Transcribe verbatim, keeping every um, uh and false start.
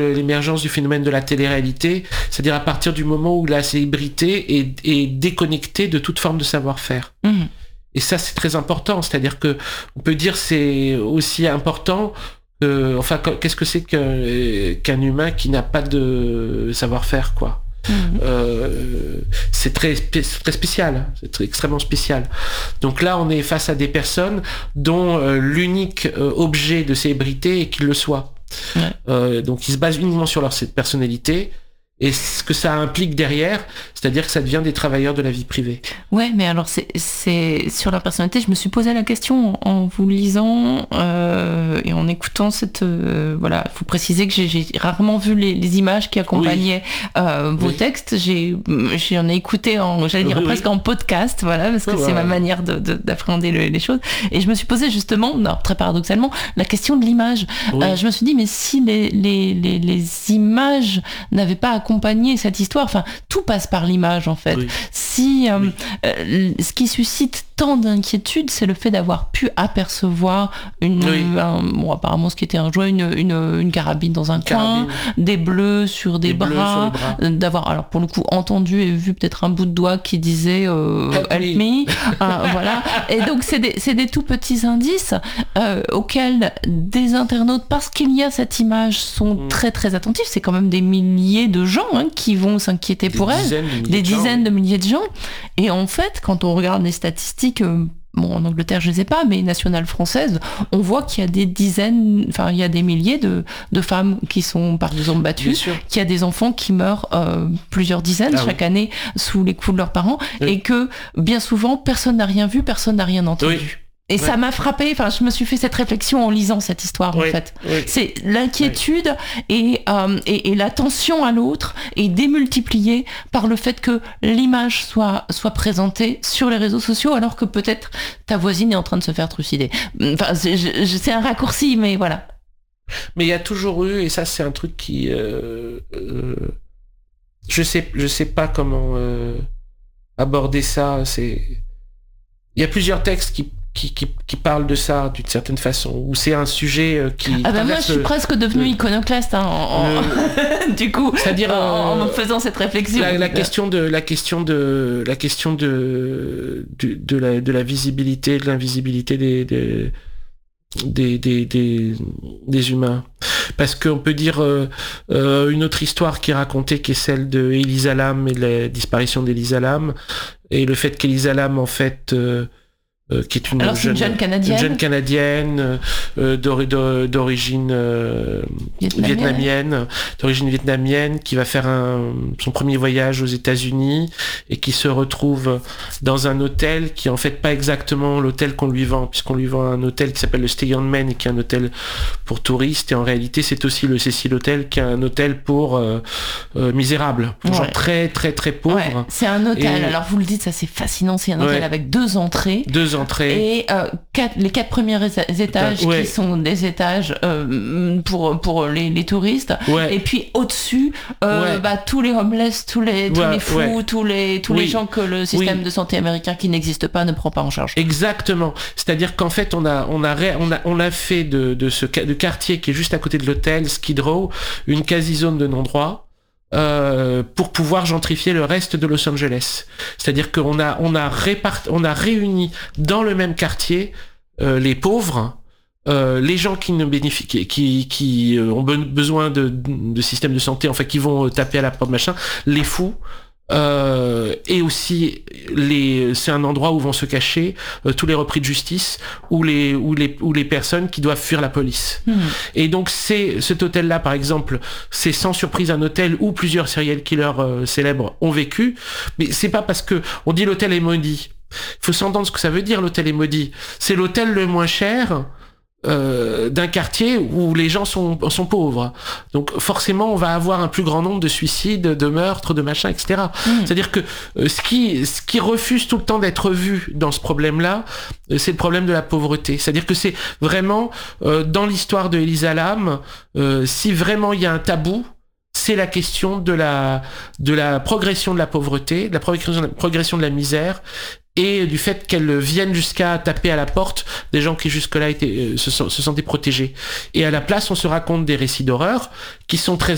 l'émergence du phénomène de la télé-réalité, c'est-à-dire à partir du moment où la célébrité est, est déconnectée de toute forme de savoir-faire. Mmh. Et ça, c'est très important, c'est-à-dire que on peut dire c'est aussi important que, enfin, qu'est-ce que c'est qu'un, qu'un humain qui n'a pas de savoir-faire, quoi. Mmh. Euh, c'est très, c'est très spécial, c'est très, extrêmement spécial. Donc là, on est face à des personnes dont euh, l'unique euh, objet de célébrité est qu'ils le soient. Ouais. Euh, donc ils se basent uniquement sur leur cette personnalité et ce que ça implique derrière, c'est-à-dire que ça devient des travailleurs de la vie privée. Ouais, mais alors c'est, c'est sur leur personnalité, je me suis posé la question en vous lisant euh, et en écoutant cette... Euh, voilà, il faut préciser que j'ai, j'ai rarement vu les, les images qui accompagnaient oui. euh, vos oui. textes. J'ai, j'en ai écouté, en, j'allais dire oui, presque oui. en podcast, voilà, parce que oh, c'est ouais. ma manière de, de, d'appréhender le, les choses. Et je me suis posé justement, non, très paradoxalement, la question de l'image. Oui. Euh, je me suis dit, mais si les, les, les, les images n'avaient pas accompagné accompagner cette histoire, enfin tout passe par l'image en fait. Oui. Si euh, oui. euh, ce qui suscite tant d'inquiétude, c'est le fait d'avoir pu apercevoir une, oui. un, bon apparemment ce qui était un jouet, une, une, une carabine dans un carabine. coin, des bleus sur des, des bras, sur bras, d'avoir alors pour le coup entendu et vu peut-être un bout de doigt qui disait euh, help me, euh, voilà. Et donc c'est des, c'est des tout petits indices euh, auxquels des internautes, parce qu'il y a cette image, sont mmh. très très attentifs. C'est quand même des milliers de gens Hein, qui vont s'inquiéter des pour elle, de des dizaines de, de milliers de gens. Et en fait, quand on regarde les statistiques, euh, bon, en Angleterre, je ne les ai pas, mais nationales françaises, on voit qu'il y a des dizaines, enfin, il y a des milliers de, de femmes qui sont, par exemple, battues, qu'il y a des enfants qui meurent euh, plusieurs dizaines ah, chaque oui. année sous les coups de leurs parents, oui. et que, bien souvent, personne n'a rien vu, personne n'a rien entendu. Oui. Et ouais. ça m'a frappé, enfin, je me suis fait cette réflexion en lisant cette histoire, oui, en fait. Oui. C'est l'inquiétude oui. et, euh, et, et l'attention à l'autre est démultipliée par le fait que l'image soit, soit présentée sur les réseaux sociaux, alors que peut-être ta voisine est en train de se faire trucider. Enfin, c'est, je, c'est un raccourci, mais voilà. Mais il y a toujours eu, et ça, c'est un truc qui... Euh, euh, je sais, je sais pas comment euh, aborder ça. C'est... Il y a plusieurs textes qui Qui, qui, qui parle de ça d'une certaine façon, où c'est un sujet euh, qui... Ah ben moi je suis le, presque devenue le, iconoclaste hein, en, le, du coup, c'est-à-dire en, en, en faisant cette réflexion. La, la question de la question de la question de de, de la de la visibilité, de l'invisibilité des des des des, des, des humains, parce qu'on peut dire euh, euh, une autre histoire qui est racontée, qui est celle de Elisa Lam et de la disparition d'Elisa Lam, et le fait qu'Elisa Lam en fait euh, Euh, qui est une, Alors, jeune, une jeune canadienne, une jeune canadienne euh, d'origine euh, vietnamienne. vietnamienne, d'origine vietnamienne, qui va faire un, son premier voyage aux États-Unis et qui se retrouve dans un hôtel qui est en fait pas exactement l'hôtel qu'on lui vend, puisqu'on lui vend un hôtel qui s'appelle le Stay On Man et qui est un hôtel pour touristes, et en réalité c'est aussi le Cecil Hotel qui est un hôtel pour euh, euh, misérables, pour ouais. gens très très très pauvres. Ouais. C'est un hôtel. Et... Alors vous le dites, ça c'est fascinant. C'est un hôtel ouais. avec deux entrées. Deux entrées. Et euh, quatre, les quatre premiers étages ouais. qui sont des étages euh, pour pour les, les touristes. Ouais. Et puis au-dessus, euh, ouais. bah tous les homeless, tous les tous ouais. les fous, ouais. tous les tous oui. les gens que le système oui. de santé américain qui n'existe pas ne prend pas en charge. Exactement. C'est-à-dire qu'en fait, on a on a on a on a fait de de ce de quartier qui est juste à côté de l'hôtel Skid Row une quasi-zone de non-droit. Euh, pour pouvoir gentrifier le reste de Los Angeles. C'est-à-dire qu'on a, on a répart, on a réuni dans le même quartier euh, les pauvres, euh, les gens qui ne bénéficient, qui, qui ont besoin de, de systèmes de santé, en fait, qui vont taper à la porte, machin, les fous. Euh, et aussi les, c'est un endroit où vont se cacher euh, tous les repris de justice ou les ou les ou les personnes qui doivent fuir la police. Mmh. Et donc c'est cet hôtel-là, par exemple, c'est sans surprise un hôtel où plusieurs serial killers euh, célèbres ont vécu. Mais c'est pas parce que on dit l'hôtel est maudit. Il faut s'entendre ce que ça veut dire, l'hôtel est maudit. C'est l'hôtel le moins cher. Euh, d'un quartier où les gens sont, sont pauvres. Donc forcément, on va avoir un plus grand nombre de suicides, de meurtres, de machins, et cetera. Mmh. C'est-à-dire que euh, ce qui ce qui refuse tout le temps d'être vu dans ce problème-là, euh, c'est le problème de la pauvreté. C'est-à-dire que c'est vraiment, euh, dans l'histoire de Elisa Lam, euh, si vraiment il y a un tabou, c'est la question de la de la progression de la pauvreté, de la progression de la, progression de la misère, et du fait qu'elles viennent jusqu'à taper à la porte des gens qui jusque-là étaient, euh, se, se sentaient protégés. Et à la place, on se raconte des récits d'horreur qui sont très